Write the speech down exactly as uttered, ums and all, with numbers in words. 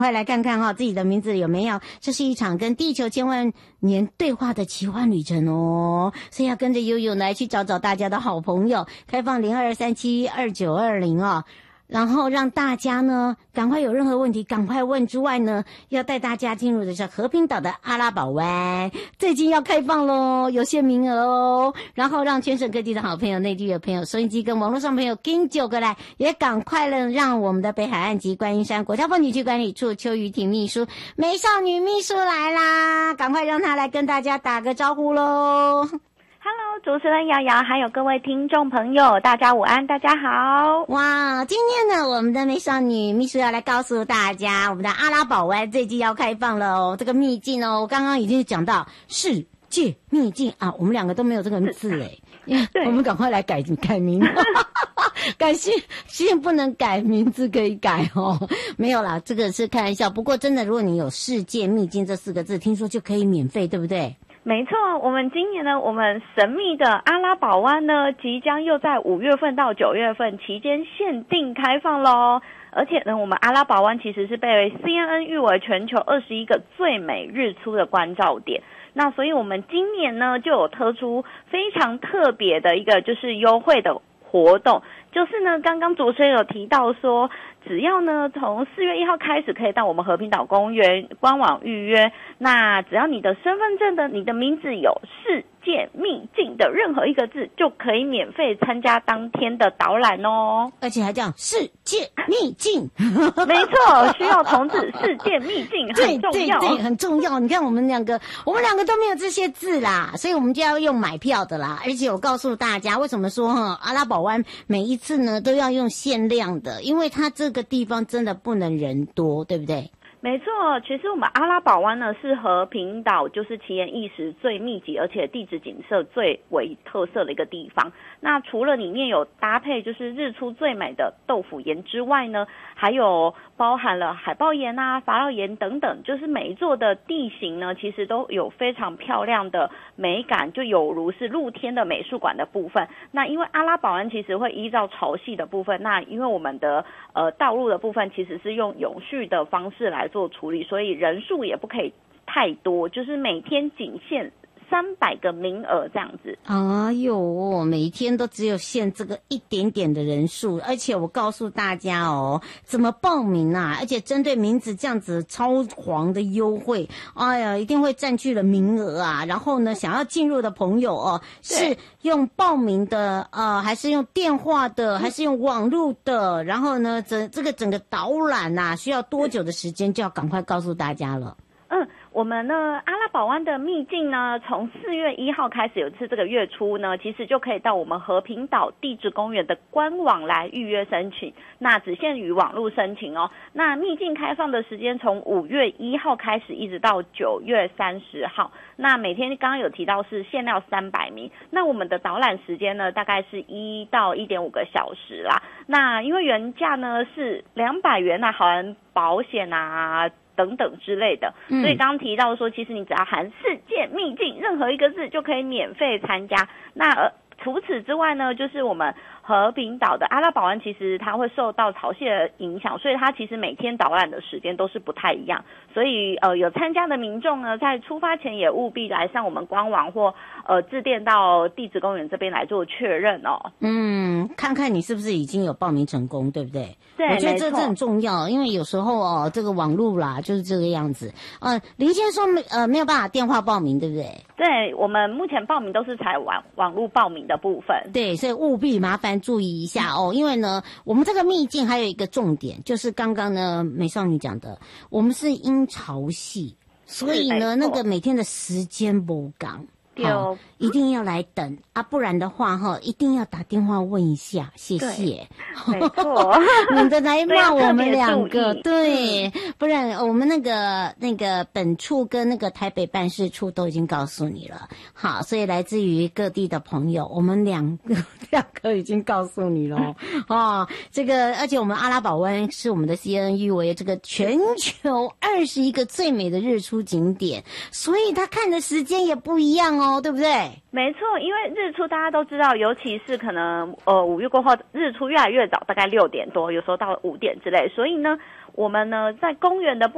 快来看看哈、哦，自己的名字有没有？这是一场跟地球千万年对话的奇幻旅程哦，所以要跟着悠悠来去找找大家的好朋友。开放零二三七二九二零哦。然后让大家呢赶快有任何问题赶快问之外呢，要带大家进入的是和平岛的阿拉堡湾，最近要开放咯，有限名额哦。然后让全省各地的好朋友、内地的朋友、收音机跟网络上朋友跟就过来，也赶快了让我们的北海岸及观音山国家风景区管理处邱雨婷秘书、美少女秘书来啦，赶快让她来跟大家打个招呼咯。 Hello， 主持人瑶瑶，还有各位听众朋友，大家午安，大家好。 哇，今天呢，我们的美少女秘书要来告诉大家，我们的阿拉堡湾最近要开放了哦，这个秘境哦，我刚刚已经讲到世界秘境啊，我们两个都没有这个字诶，我们赶快来改改名，改姓姓不能改，名字可以改哦。没有啦，这个是开玩笑。不过真的，如果你有世界秘境这四个字，听说就可以免费，对不对？ 没错，我们今年呢，我们神秘的阿拉堡湾呢，即将又在五月份到九月份期间限定开放咯。而且呢，我们阿拉堡湾其实是被 C N N 誉为全球二十一个最美日出的关照点。那所以我们今年呢，就有推出非常特别的一个就是优惠的活动，就是呢，刚刚主持人有提到说，只要呢从四月一号开始可以到我们和平岛公园官网预约，那只要你的身份证的你的名字有世界秘境的任何一个字，就可以免费参加当天的导览哦。 而且还叫世界秘境， 没错，需要同志世界秘境很重要， 对对对，很重要。你看我们两个，我们两个都没有这些字啦，所以我们就要用买票的啦。而且我告诉大家，为什么说哈阿拉堡湾每一次呢都要用限量的，因为它这个地方真的不能人多，对不对？ 没错，其实我们阿拉堡湾呢是和平岛就是奇岩异石最密集，而且地质景色最为特色的一个地方。那除了里面有搭配就是日出最美的豆腐岩之外呢，还有包含了海豹岩啊、法老岩等等，就是每一座的地形呢，其实都有非常漂亮的美感，就有如是露天的美术馆的部分。那因为阿拉堡湾其实会依照潮汐的部分，那因为我们的呃道路的部分其实是用永续的方式来做处理，所以人数也不可以太多，就是每天仅限三百个名额这样子。 哎呦，每天都只有限这个一点点的人数，而且我告诉大家哦，怎么报名啊？而且针对名字这样子超黄的优惠，哎呀，一定会占据了名额啊。然后呢，想要进入的朋友哦，是用报名的呃，还是用电话的，还是用网络的？然后呢，这这个整个导览啊，需要多久的时间？就要赶快告诉大家了。 嗯，我们呢阿拉堡湾的秘境呢，从四月一号开始，有一次这个月初呢，其实就可以到我们和平岛地质公园的官网来预约申请，那只限于网络申请哦。那秘境开放的时间从五月一号开始，一直到九月三十号。那每天刚刚有提到是限量三百名，那我们的导览时间呢，大概是一到一点五个小时啦。那因为原价呢是两百元啊，含保险啊等等之类的，所以刚刚提到说，其实你只要含世界秘境任何一个字就可以免费参加。那呃除此之外呢，就是我们和平岛的阿拉堡湾，其实它会受到潮汐的影响，所以它其实每天导览的时间都是不太一样。所以呃，有参加的民众呢，在出发前也务必来上我们官网或呃致电到地质公园这边来做确认哦。 嗯，看看你是不是已经有报名成功，对不对？ 对， 我觉得这这很重要，因为有时候哦，这个网路啦就是这个样子。呃，林先说没呃没有办法电话报名，对不对？ 对，我们目前报名都是采网网路报名的部分。 对，所以务必麻烦注意一下哦，因为呢，我们这个秘境还有一个重点，就是刚刚呢美少女讲的，我们是因潮汐，所以呢那个每天的时间不赶。好，一定要来等啊，不然的话哈，一定要打电话问一下，谢谢。 没错， 免得来骂我们两个，对，不然我们那个那个本处跟那个台北办事处都已经告诉你了。好，所以来自于各地的朋友，我们两个两个已经告诉你了哦。这个，而且我们阿拉堡湾是我们的 C N N 誉为这个全球二十一个最美的日出景点，所以他看的时间也不一样哦。对不对？ 没错，因为日出大家都知道，尤其是可能呃五月过后，日出越来越早，大概六点多，有时候到了五点之类，所以呢，我们呢在公园的